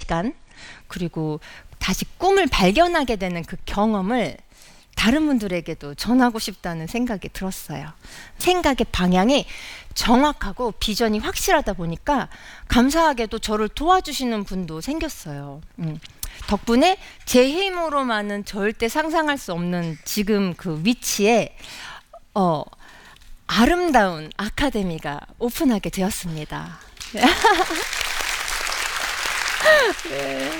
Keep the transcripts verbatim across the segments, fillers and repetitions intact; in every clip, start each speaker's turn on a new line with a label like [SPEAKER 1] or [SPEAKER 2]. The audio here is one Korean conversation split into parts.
[SPEAKER 1] 시간, 그리고 다시 꿈을 발견하게 되는 그 경험을 다른 분들에게도 전하고 싶다는 생각이 들었어요. 생각의 방향이 정확하고 비전이 확실하다 보니까 감사하게도 저를 도와주시는 분도 생겼어요. 음. 덕분에 제 힘으로만은 절대 상상할 수 없는 지금 그 위치에 어, 아름다운 아카데미가 오픈하게 되었습니다. 네.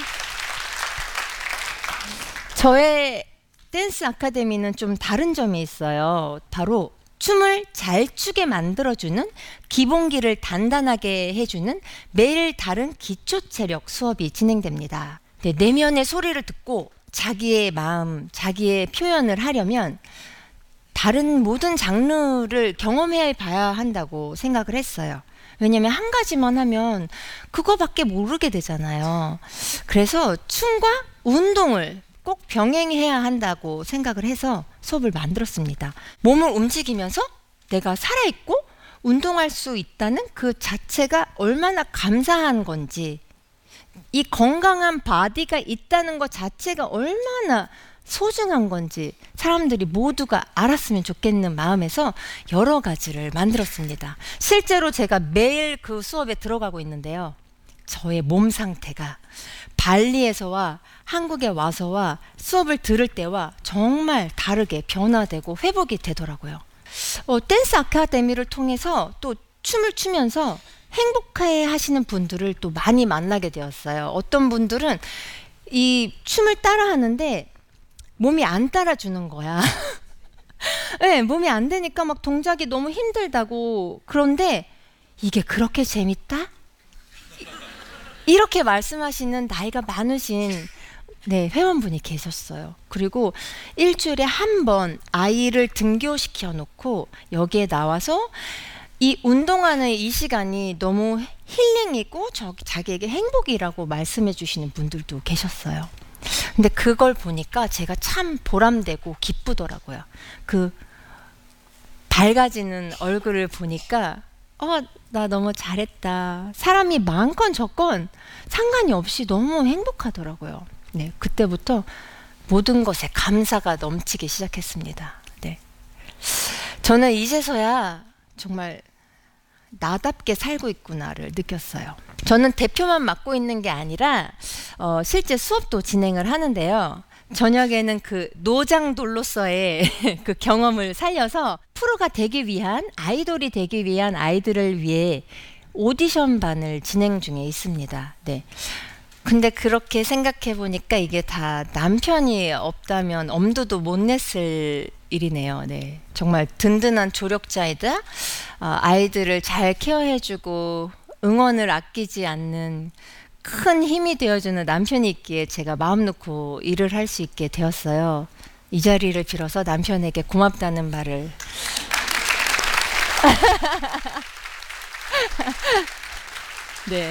[SPEAKER 1] 저의 댄스 아카데미는 좀 다른 점이 있어요. 바로 춤을 잘 추게 만들어주는, 기본기를 단단하게 해주는 매일 다른 기초 체력 수업이 진행됩니다. 네, 내면의 소리를 듣고 자기의 마음, 자기의 표현을 하려면 다른 모든 장르를 경험해 봐야 한다고 생각을 했어요. 왜냐면 한 가지만 하면 그거밖에 모르게 되잖아요. 그래서 춤과 운동을 꼭 병행해야 한다고 생각을 해서 수업을 만들었습니다. 몸을 움직이면서 내가 살아있고 운동할 수 있다는 그 자체가 얼마나 감사한 건지, 이 건강한 바디가 있다는 것 자체가 얼마나 소중한 건지 사람들이 모두가 알았으면 좋겠는 마음에서 여러 가지를 만들었습니다. 실제로 제가 매일 그 수업에 들어가고 있는데요. 저의 몸 상태가 발리에서와 한국에 와서와 수업을 들을 때와 정말 다르게 변화되고 회복이 되더라고요. 어, 댄스 아카데미를 통해서 또 춤을 추면서 행복해 하시는 분들을 또 많이 만나게 되었어요. 어떤 분들은 이 춤을 따라 하는데 몸이 안 따라주는 거야. 네, 몸이 안 되니까 막 동작이 너무 힘들다고. 그런데 이게 그렇게 재밌다? 이렇게 말씀하시는 나이가 많으신 네, 회원분이 계셨어요. 그리고 일주일에 한 번 아이를 등교시켜 놓고 여기에 나와서 이 운동하는 이 시간이 너무 힐링이고 저, 자기에게 행복이라고 말씀해 주시는 분들도 계셨어요. 근데 그걸 보니까 제가 참 보람되고 기쁘더라고요. 그 밝아지는 얼굴을 보니까 어, 나 너무 잘했다. 사람이 많건 적건 상관이 없이 너무 행복하더라고요. 네, 그때부터 모든 것에 감사가 넘치기 시작했습니다. 네. 저는 이제서야 정말 나답게 살고 있구나를 느꼈어요. 저는 대표만 맡고 있는 게 아니라 어, 실제 수업도 진행을 하는데요. 저녁에는 그 노장돌로서의 그 경험을 살려서 프로가 되기 위한, 아이돌이 되기 위한 아이들을 위해 오디션반을 진행 중에 있습니다. 네. 근데 그렇게 생각해 보니까 이게 다 남편이 없다면 엄두도 못 냈을 일이네요. 네. 정말 든든한 조력자이다. 어, 아이들을 잘 케어해주고 응원을 아끼지 않는 큰 힘이 되어주는 남편이 있기에 제가 마음 놓고 일을 할 수 있게 되었어요. 이 자리를 빌어서 남편에게 고맙다는 말을 네.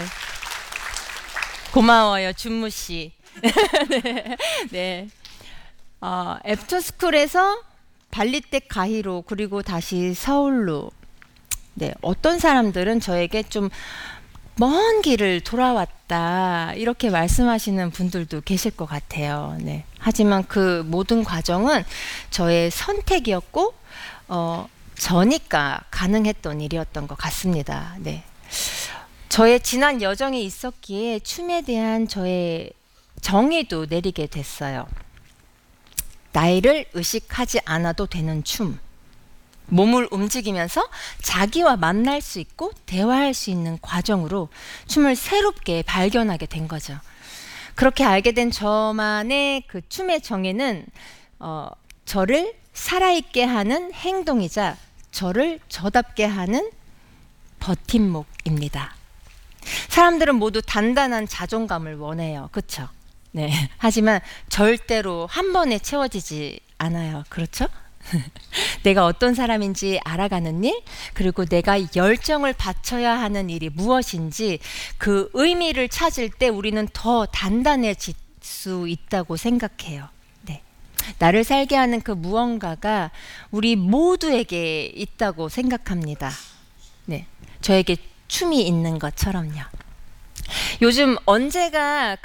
[SPEAKER 1] 고마워요, 준무 씨. 네. 네. 어, 애프터스쿨에서 발리댁 가히로, 그리고 다시 서울로. 네. 어떤 사람들은 저에게 좀 먼 길을 돌아왔다 이렇게 말씀하시는 분들도 계실 것 같아요. 네. 하지만 그 모든 과정은 저의 선택이었고 어, 저니까 가능했던 일이었던 것 같습니다. 네. 저의 지난 여정이 있었기에 춤에 대한 저의 정의도 내리게 됐어요. 나이를 의식하지 않아도 되는 춤. 몸을 움직이면서 자기와 만날 수 있고 대화할 수 있는 과정으로 춤을 새롭게 발견하게 된 거죠. 그렇게 알게 된 저만의 그 춤의 정의는 어, 저를 살아있게 하는 행동이자 저를 저답게 하는 버팀목입니다. 사람들은 모두 단단한 자존감을 원해요. 그렇죠? 네. 하지만 절대로 한 번에 채워지지 않아요. 그렇죠? 내가 어떤 사람인지 알아가는 일, 그리고 내가 열정을 바쳐야 하는 일이 무엇인지 그 의미를 찾을 때 우리는 더 단단해질 수 있다고 생각해요. 네. 나를 살게 하는 그 무언가가 우리 모두에게 있다고 생각합니다. 네. 저에게 춤이 있는 것처럼요. 요즘 언제가